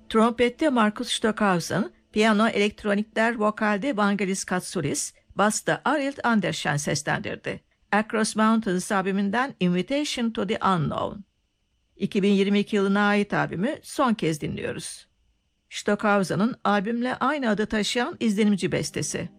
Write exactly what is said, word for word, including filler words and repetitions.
Trompette Markus Stockhausen, piyano, elektronikler, vokalde Vangelis Katsoulis, basta Arild Andersen seslendirdi. Across Mountains albümünden Invitation to the Unknown. iki bin yirmi iki yılına ait albümü son kez dinliyoruz. Stockhausen'ın albümle aynı adı taşıyan izlenimci bestesi.